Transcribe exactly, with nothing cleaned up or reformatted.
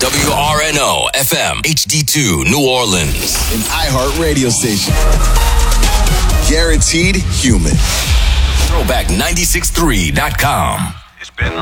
W R N O F M H D two New Orleans. An iHeart radio station. Guaranteed human. Throwback nine six three dot com. It's been